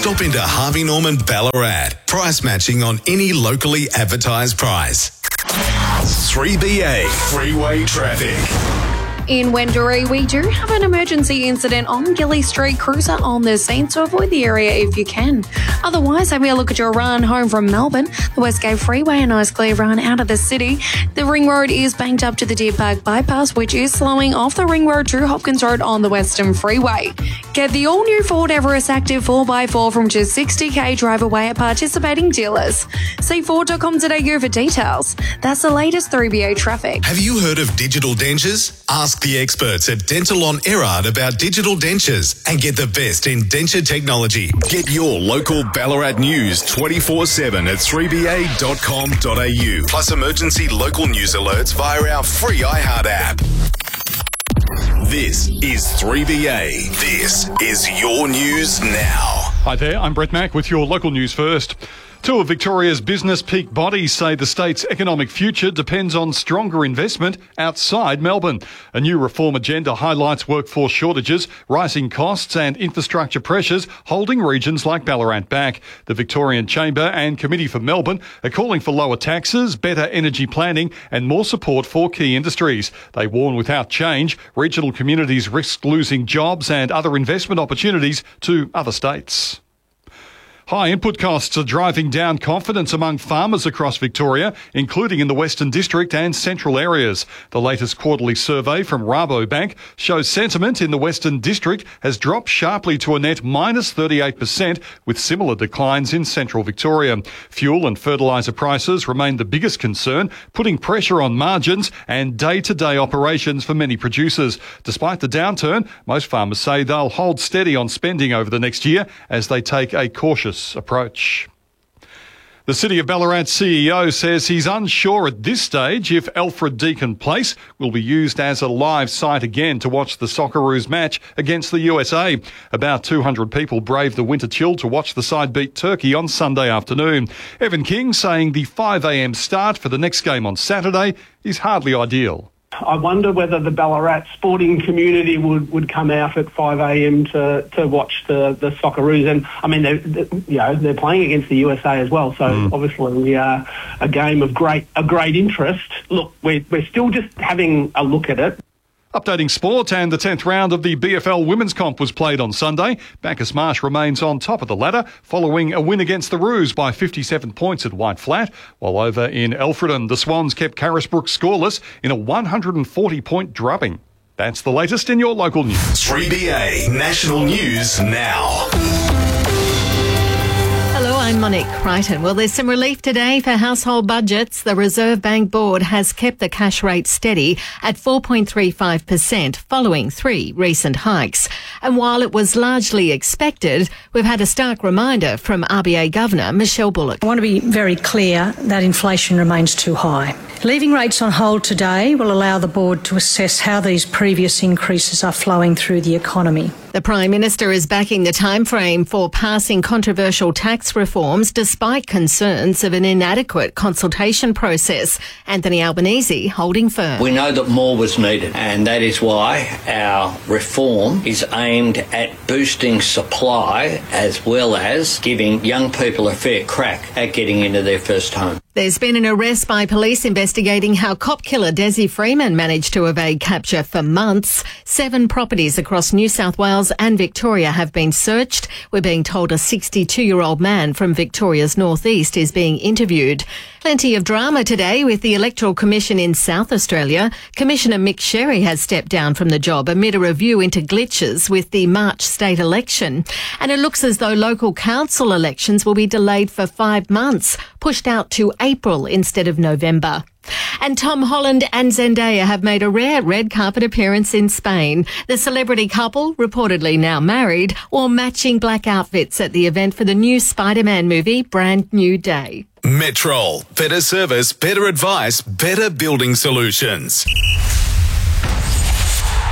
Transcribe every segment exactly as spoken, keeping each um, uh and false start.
Stop into Harvey Norman Ballarat. Price matching on any locally advertised price. three B A Freeway Traffic. In Wendouree, we do have an emergency incident on Gilly Street. Cruiser on the scene, so avoid the area if you can. Otherwise, having a look at your run home from Melbourne. The Westgate Freeway, a nice clear run out of the city. The Ring Road is banked up to the Deer Park bypass, which is slowing off the Ring Road to Hopkins Road on the Western Freeway. Get the all-new Ford Everest Active four by four from just sixty thousand drive away at participating dealers. See Ford dot com today for details. That's the latest three B A traffic. Have you heard of digital dentures? Ask the experts at Dental on Erard about digital dentures and get the best in denture technology. Get your local Ballarat news twenty-four seven at three b a dot com dot a u. Plus emergency local news alerts via our free iHeart app. This is three B A. This is your news now. Hi there, I'm Brett Mack with your local news first. Two of Victoria's business peak bodies say the state's economic future depends on stronger investment outside Melbourne. A new reform agenda highlights workforce shortages, rising costs and infrastructure pressures holding regions like Ballarat back. The Victorian Chamber and Committee for Melbourne are calling for lower taxes, better energy planning and more support for key industries. They warn without change, regional communities risk losing jobs and other investment opportunities to other states. High input costs are driving down confidence among farmers across Victoria, including in the Western District and central areas. The latest quarterly survey from Rabobank shows sentiment in the Western District has dropped sharply to a net minus thirty-eight percent, with similar declines in central Victoria. Fuel and fertiliser prices remain the biggest concern, putting pressure on margins and day-to-day operations for many producers. Despite the downturn, most farmers say they'll hold steady on spending over the next year as they take a cautious approach. The City of Ballarat C E O says he's unsure at this stage if Alfred Deakin Place will be used as a live site again to watch the Socceroos match against the U S A. About two hundred people braved the winter chill to watch the side beat Turkey on Sunday afternoon. Evan King saying the five a m start for the next game on Saturday is hardly ideal. I wonder whether the Ballarat sporting community would, would come out at five a m to, to watch the, the Socceroos. And, I mean, they're, they're, you know, they're playing against the U S A as well, so mm. obviously uh, a game of great a great interest. Look, we're, we're still just having a look at it. Updating sport, and the tenth round of the B F L Women's Comp was played on Sunday. Bacchus Marsh remains on top of the ladder following a win against the Roos by fifty-seven points at White Flat, while over in Alfredton, the Swans kept Carisbrook scoreless in a one hundred forty point drubbing. That's the latest in your local news. three B A National News Now. Hello, I'm Monique Crichton. Well, there's some relief today for household budgets. The Reserve Bank Board has kept the cash rate steady at four point three five percent following three recent hikes. And while it was largely expected, we've had a stark reminder from R B A Governor Michelle Bullock. I want to be very clear that inflation remains too high. Leaving rates on hold today will allow the board to assess how these previous increases are flowing through the economy. The Prime Minister is backing the timeframe for passing controversial tax reforms despite concerns of an inadequate consultation process. Anthony Albanese holding firm. We know that more was needed, and that is why our reform is aimed at boosting supply as well as giving young people a fair crack at getting into their first home. There's been an arrest by police investigating how cop killer Desi Freeman managed to evade capture for months. Seven properties across New South Wales and Victoria have been searched. We're being told a sixty-two-year-old man from Victoria's northeast is being interviewed. Plenty of drama today with the Electoral Commission in South Australia. Commissioner Mick Sherry has stepped down from the job amid a review into glitches with the March state election. And it looks as though local council elections will be delayed for five months, pushed out to April instead of November. And Tom Holland and Zendaya have made a rare red carpet appearance in Spain. The celebrity couple, reportedly now married, wore matching black outfits at the event for the new Spider-Man movie, Brand New Day. Metrol. Better service, better advice, better building solutions.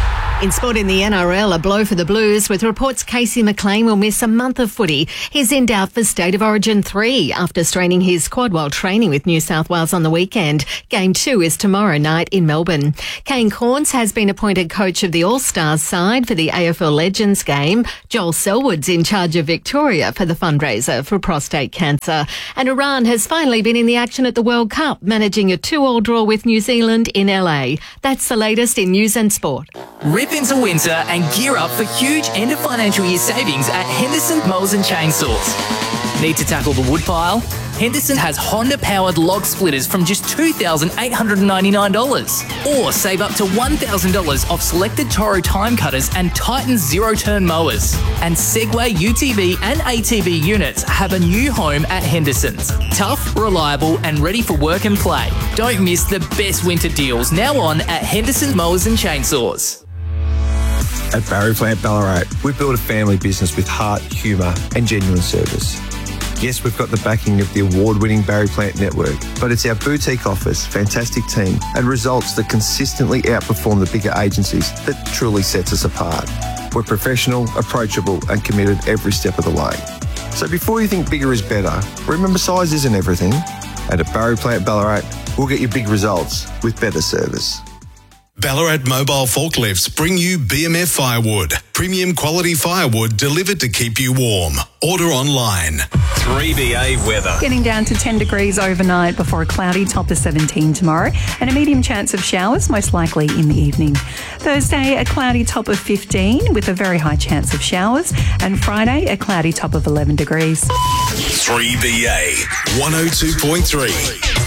In sport in the N R L, a blow for the Blues with reports Casey McLean will miss a month of footy. He's in doubt for State of Origin three after straining his quad while training with New South Wales on the weekend. Game two is tomorrow night in Melbourne. Kane Corns has been appointed coach of the All-Stars side for the A F L Legends game. Joel Selwood's in charge of Victoria for the fundraiser for prostate cancer. And Iran has finally been in the action at the World Cup, managing a two-all draw with New Zealand in L A. That's the latest in news and sport. Rip into winter and gear up for huge end of financial year savings at Henderson Mowers and Chainsaws. Need to tackle the wood pile? Henderson has Honda-powered log splitters from just two thousand eight hundred ninety-nine dollars. Or save up to one thousand dollars off selected Toro time cutters and Titan zero-turn mowers. And Segway U T V and A T V units have a new home at Henderson's. Tough, reliable and ready for work and play. Don't miss the best winter deals now on at Henderson Mowers and Chainsaws. At Barry Plant Ballarat, we build a family business with heart, humour and genuine service. Yes, we've got the backing of the award-winning Barry Plant network, but it's our boutique office, fantastic team and results that consistently outperform the bigger agencies that truly sets us apart. We're professional, approachable and committed every step of the way. So before you think bigger is better, remember size isn't everything. And at Barry Plant Ballarat, we'll get you big results with better service. Ballarat Mobile Forklifts bring you B M F Firewood. Premium quality firewood delivered to keep you warm. Order online. three B A weather. Getting down to ten degrees overnight before a cloudy top of seventeen tomorrow and a medium chance of showers, most likely in the evening. Thursday, a cloudy top of fifteen with a very high chance of showers. And Friday, a cloudy top of eleven degrees. three B A one oh two point three.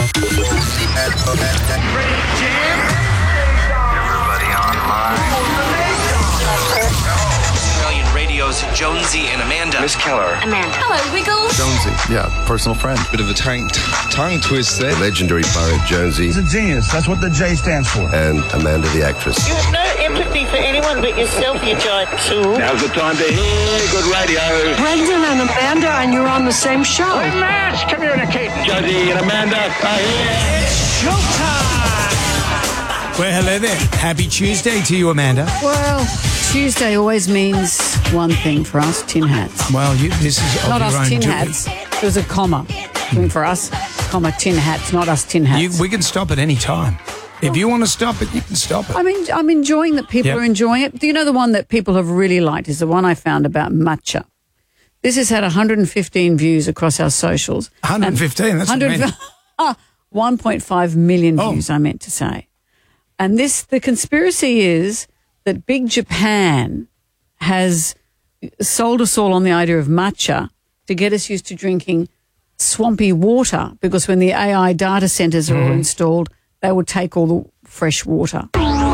Australian Radio's Jonesy and Amanda. Miss Keller. Amanda. Hello, Wiggles. Jonesy. Yeah, personal friend. Bit of a tongue, tongue twist there. The legendary poet Jonesy. He's a genius. That's what the J stands for. And Amanda the actress. You have no empathy for anyone but yourself, you giant tool. Now's the time to hear good radio. Brendan and Amanda, and you're on the same show. We must communicate. Jonesy and Amanda are here. It's showtime. Well, hello there. Happy Tuesday to you, Amanda. Well, Tuesday always means one thing for us, tin hats. Well, you, this is of not your us own tin doing. hats. There's a comma doing for us, comma tin hats, not us tin hats. You, we can stop at any time. If you want to stop it, you can stop it. I mean, I'm enjoying that people Yep. are enjoying it. Do you know the one that people have really liked is the one I found about matcha. This has had one hundred fifteen views across our socials. one hundred fifteen, that's one hundred many. one point five million Oh. views, I meant to say. And this, the conspiracy is that Big Japan has sold us all on the idea of matcha to get us used to drinking swampy water, because when the A I data centers are all Mm-hmm. installed, they will take all the fresh water.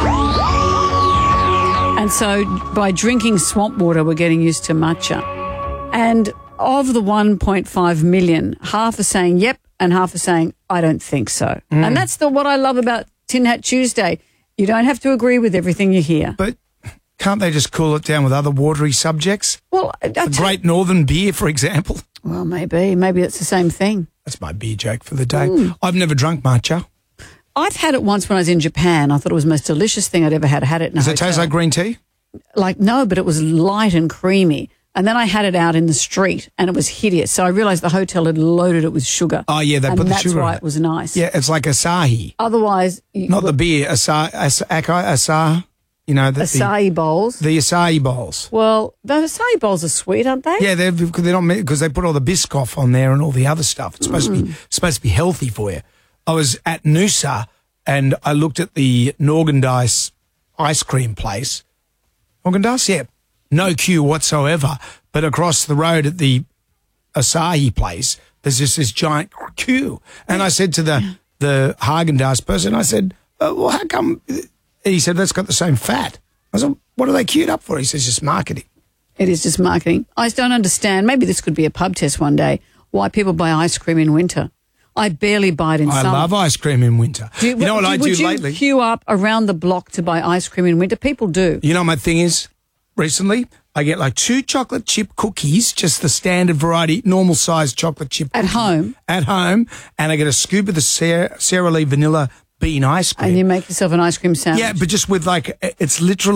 And so by drinking swamp water, we're getting used to matcha. And of the one point five million, half are saying yep, and half are saying I don't think so. Mm. And that's the what I love about Tin Hat Tuesday. You don't have to agree with everything you hear. But can't they just cool it down with other watery subjects? Well, I- I The tell- Great Northern Beer, for example. Well, maybe. Maybe it's the same thing. That's my beer joke for the day. Mm. I've never drunk matcha. I've had it once when I was in Japan. I thought it was the most delicious thing I'd ever had. I had it in a Does it hotel. taste like green tea? Like, no, but it was light and creamy. And then I had it out in the street and it was hideous. So I realised the hotel had loaded it with sugar. Oh, yeah, they and put the that's sugar why in it it. was nice. Yeah, it's like Asahi. Otherwise, you, Not the beer, Asahi, Asahi, Asahi you know. The, acai bowls. The, the Asahi bowls. Well, the acai bowls are sweet, aren't they? Yeah, they're, they're not because they put all the Biscoff on there and all the other stuff. It's supposed to be supposed to be healthy for you. I was at Noosa and I looked at the Norgandice ice cream place. Norgandice, yeah, no queue whatsoever. But across the road at the Asahi place, there's just this giant queue. And I said to the the Haagen-Dazs person, I said, oh, well, how come? And he said, that's got the same fat. I said, what are they queued up for? He says, just marketing. It is just marketing. I just don't understand. Maybe this could be a pub test one day. Why people buy ice cream in winter? I barely buy it in I summer. love ice cream in winter. Do you know what I do would you lately? queue up around the block to buy ice cream in winter? People do. You know what my thing is? Recently, I get like two chocolate chip cookies, just the standard variety, normal size chocolate chip At cookie home? At home, and I get a scoop of the Sara, Sara Lee vanilla bean ice cream. And you make yourself an ice cream sandwich. Yeah, but just with like, it's literally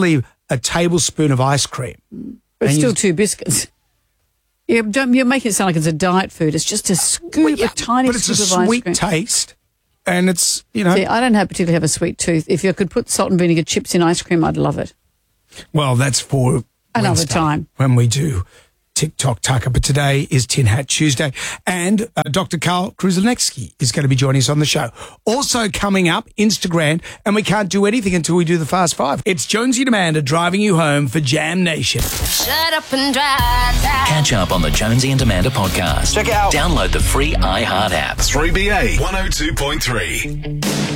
a tablespoon of ice cream. But it's And still you- two biscuits. Yeah, don't, you're making it sound like it's a diet food. It's just a scoop, a tiny but it's a scoop of ice sweet cream. taste, and it's, you know. See, I don't have particularly have a sweet tooth. If you could put salt and vinegar chips in ice cream, I'd love it. Well, that's for Another Wednesday time. when we do TikTok Tucker. But today is Tin Hat Tuesday, and uh, Doctor Carl Kruzanecki is going to be joining us on the show. Also coming up, Instagram, and we can't do anything until we do the Fast Five. It's Jonesy and Amanda driving you home for Jam Nation. Shut up and drive. Catch up on the Jonesy and Amanda podcast. Check it out. Download the free iHeart app. three B A one oh two point three.